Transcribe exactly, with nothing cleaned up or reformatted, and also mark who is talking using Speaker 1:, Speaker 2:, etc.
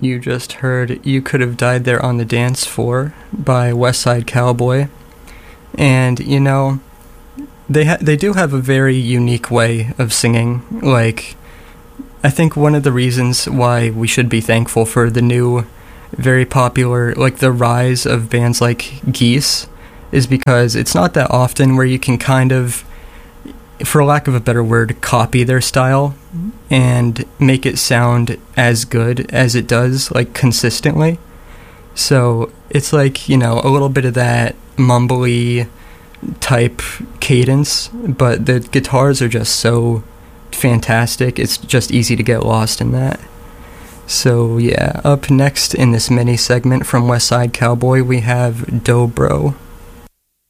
Speaker 1: You just heard You Could Have Died There on the Dance Floor by Westside Cowboy. And, you know, they ha- they do have a very unique way of singing. Like, I think one of the reasons why we should be thankful for the new, very popular, like the rise of bands like Geese, is because it's not that often where you can kind of, for lack of a better word, copy their style and make it sound as good as it does, like, consistently. So it's like, you know, a little bit of that mumbly type cadence, but the guitars are just so fantastic, it's just easy to get lost in that. So yeah, up next in this mini segment from Westside Cowboy, we have Dobro.